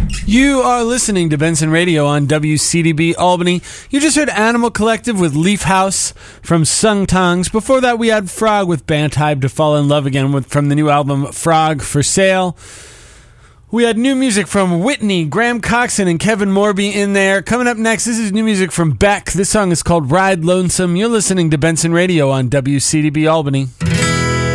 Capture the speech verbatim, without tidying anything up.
You are listening to Benson Radio on W C D B Albany. You just heard Animal Collective with Leaf House from Sung Tongues. Before that, we had Frog with Bantybe to Fall in Love Again with, from the new album Frog for Sale. We had new music from Whitney, Graham Coxon, and Kevin Morby in there. Coming up next, this is new music from Beck. This song is called Ride Lonesome. You're listening to Benson Radio on W C D B Albany.